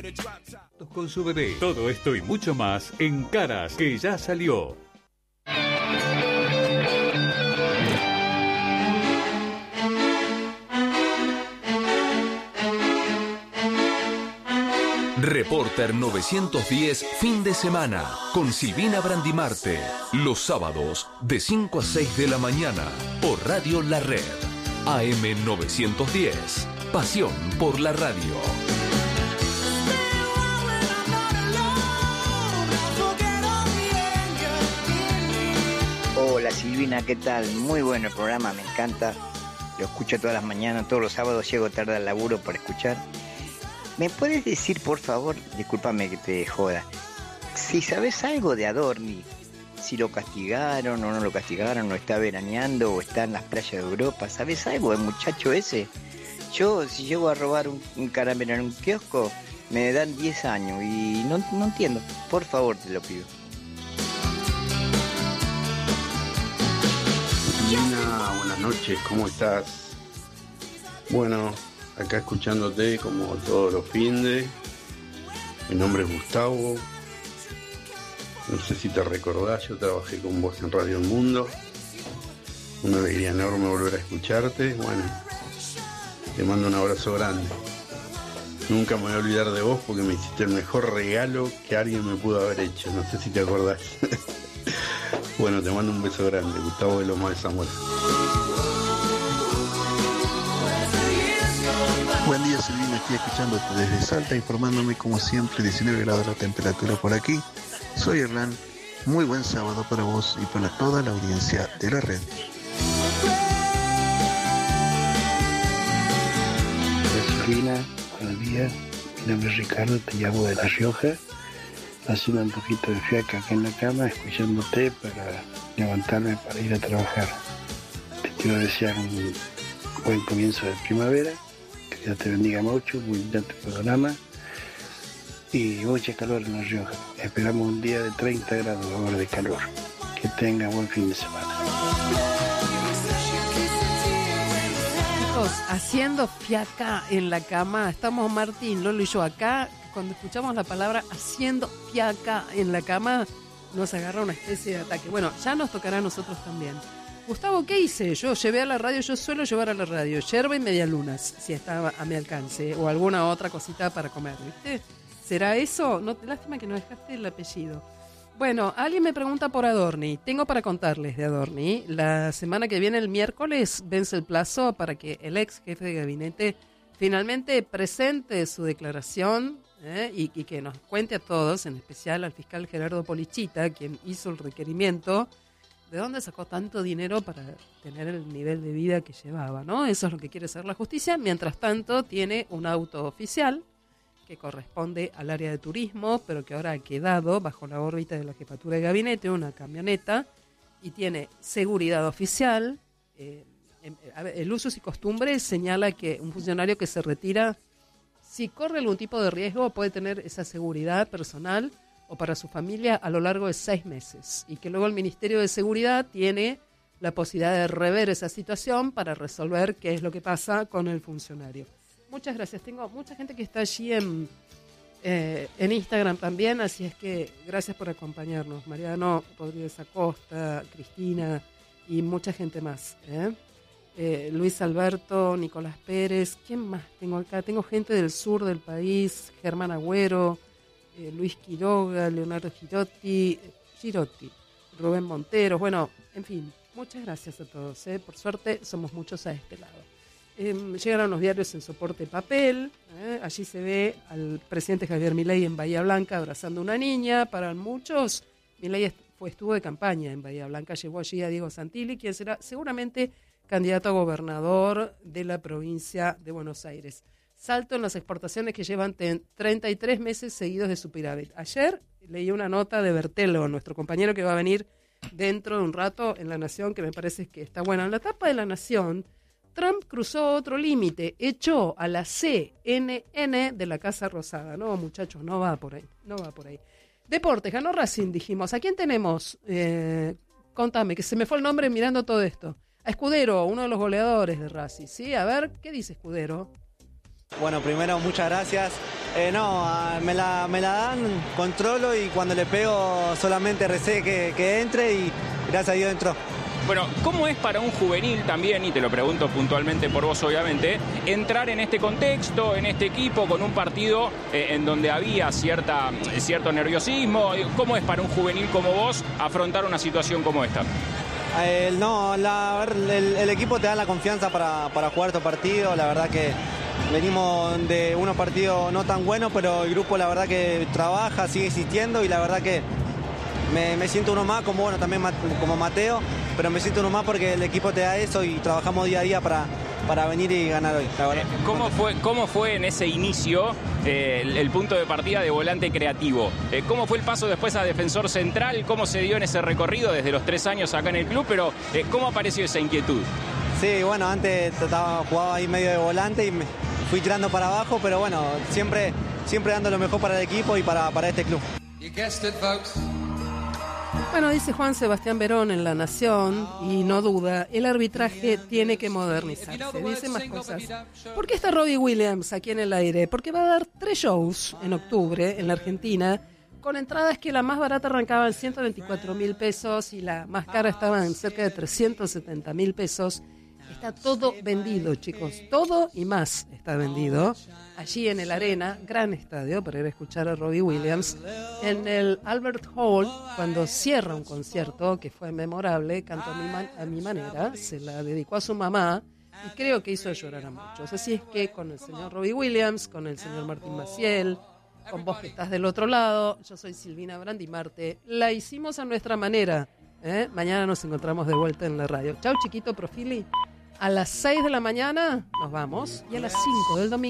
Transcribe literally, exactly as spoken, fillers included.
Con su bebé. Todo esto y mucho más en Caras, que ya salió. Reporter novecientos diez, fin de semana, con Silvina Brandimarte. Los sábados, de cinco a seis de la mañana, por Radio La Red. A M novecientos diez. Pasión por la radio. Hola Silvina, ¿qué tal? Muy bueno el programa, me encanta. Lo escucho todas las mañanas, todos los sábados llego tarde al laburo para escuchar. ¿Me puedes decir, por favor, discúlpame que te joda, si sabes algo de Adorni? Si lo castigaron o no lo castigaron, o está veraneando o está en las playas de Europa. ¿Sabes algo del muchacho ese? Yo, si llego a robar un, un caramelo en un kiosco, me dan diez años y no, no entiendo. Por favor, te lo pido. Silvina, buenas noches, ¿cómo estás? Bueno, acá escuchándote como todos los findes. Mi nombre es Gustavo. No sé si te recordás, yo trabajé con vos en Radio El Mundo. Una alegría enorme volver a escucharte. Bueno, te mando un abrazo grande. Nunca me voy a olvidar de vos porque me hiciste el mejor regalo que alguien me pudo haber hecho. No sé si te acordás. Bueno, te mando un beso grande. Gustavo de Loma de Zamora. Buen día, Silvina, aquí escuchándote desde Salta, informándome como siempre, diecinueve grados la temperatura por aquí. Soy Hernán, muy buen sábado para vos y para toda la audiencia de la red. Hola Silvina, buenos días, mi nombre es Ricardo, te llamo de La Rioja, haciendo un poquito de fiaca acá en la cama, escuchándote para levantarme para ir a trabajar. Te quiero desear un buen comienzo de primavera. Que Dios te bendiga mucho, muy brillante programa y mucha calor en La Rioja. Esperamos un día de treinta grados ahora de calor. Que tenga buen fin de semana. Chicos, haciendo fiaca en la cama, estamos Martín, Lolo y yo acá. Cuando escuchamos la palabra haciendo fiaca en la cama, nos agarra una especie de ataque. Bueno, ya nos tocará a nosotros también. Gustavo, ¿qué hice? Yo llevé a la radio, yo suelo llevar a la radio yerba y medialunas, si está a mi alcance, o alguna otra cosita para comer, ¿viste? ¿Será eso? No, lástima que no dejaste el apellido. Bueno, alguien me pregunta por Adorni. Tengo para contarles de Adorni. La semana que viene, el miércoles, vence el plazo para que el ex jefe de gabinete finalmente presente su declaración ¿eh? y, y que nos cuente a todos, en especial al fiscal Gerardo Polichita, quien hizo el requerimiento. ¿De dónde sacó tanto dinero para tener el nivel de vida que llevaba, no? Eso es lo que quiere hacer la justicia. Mientras tanto, tiene un auto oficial que corresponde al área de turismo, pero que ahora ha quedado bajo la órbita de la jefatura de gabinete, una camioneta, y tiene seguridad oficial. Eh, el uso y costumbre señala que un funcionario que se retira, si corre algún tipo de riesgo, puede tener esa seguridad personal o para su familia a lo largo de seis meses, y que luego el Ministerio de Seguridad tiene la posibilidad de rever esa situación para resolver qué es lo que pasa con el funcionario. Muchas gracias. Tengo mucha gente que está allí en, eh, en Instagram también, así es que gracias por acompañarnos. Mariano Rodríguez Acosta, Cristina y mucha gente más. ¿eh? Eh, Luis Alberto, Nicolás Pérez, ¿quién más tengo acá? Tengo gente del sur del país, Germán Agüero, Eh, Luis Quiroga, Leonardo Girotti, Girotti, Rubén Montero, bueno, en fin, muchas gracias a todos, ¿eh? Por suerte somos muchos a este lado. Eh, llegaron los diarios en soporte papel, ¿eh? Allí se ve al presidente Javier Milei en Bahía Blanca abrazando a una niña. Para muchos, Milei fue, estuvo de campaña en Bahía Blanca, llevó allí a Diego Santilli, quien será seguramente candidato a gobernador de la provincia de Buenos Aires. Salto en las exportaciones que llevan treinta y tres meses seguidos de superávit. Ayer leí una nota de Bertelo, nuestro compañero que va a venir dentro de un rato en La Nación, que me parece que está buena. En la tapa de La Nación, Trump cruzó otro límite, echó a la C N N de la Casa Rosada. No, muchachos, no va por ahí, no va por ahí. Deportes, ganó Racing, dijimos. ¿A quién tenemos? Eh, contame, que se me fue el nombre mirando todo esto. A Escudero, uno de los goleadores de Racing. Sí, a ver, ¿qué dice Escudero? Bueno, primero muchas gracias. Eh, no, me la, me la dan, controlo y cuando le pego solamente recé que, que entre y gracias a Dios entró. Bueno, ¿cómo es para un juvenil también, y te lo pregunto puntualmente por vos obviamente, entrar en este contexto, en este equipo, con un partido eh, en donde había cierta, cierto nerviosismo? ¿Cómo es para un juvenil como vos afrontar una situación como esta? Eh, no, la, el, el equipo te da la confianza para, para jugar estos partidos, la verdad que venimos de unos partidos no tan buenos, pero el grupo la verdad que trabaja, sigue existiendo y la verdad que me, me siento uno más, como bueno también como Mateo, pero me siento uno más porque el equipo te da eso y trabajamos día a día para, para venir y ganar hoy, la verdad. ¿Cómo fue, cómo fue en ese inicio eh, el, el punto de partida de volante creativo? Eh, ¿Cómo fue el paso después a defensor central? ¿Cómo se dio en ese recorrido desde los tres años acá en el club? Pero eh, ¿cómo apareció esa inquietud? Sí, bueno, antes trataba, jugaba ahí medio de volante y me fui tirando para abajo, pero bueno, siempre, siempre dando lo mejor para el equipo y para, para este club. Bueno, dice Juan Sebastián Verón en La Nación, y no duda, el arbitraje tiene que modernizarse. Dice más cosas. ¿Por qué está Robbie Williams aquí en el aire? Porque va a dar tres shows en octubre en la Argentina, con entradas que la más barata arrancaba en ciento veinticuatro mil pesos y la más cara estaba en cerca de trescientos setenta mil pesos. Está todo vendido, chicos. Todo y más está vendido. Allí en el Arena, gran estadio para ir a escuchar a Robbie Williams. En el Albert Hall, cuando cierra un concierto que fue memorable, cantó a mi, man- a mi manera, se la dedicó a su mamá y creo que hizo llorar a muchos. Así es que con el señor Robbie Williams, con el señor Martín Maciel, con vos que estás del otro lado, yo soy Silvina Brandimarte, la hicimos a nuestra manera. ¿eh? Mañana nos encontramos de vuelta en la radio. Chau, chiquito Profili. A las seis de la mañana nos vamos y a las cinco del domingo